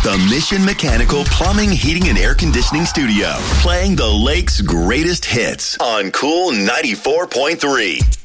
The Mission Mechanical Plumbing, Heating, and Air Conditioning Studio. Playing the Lake's greatest hits on Cool 94.3.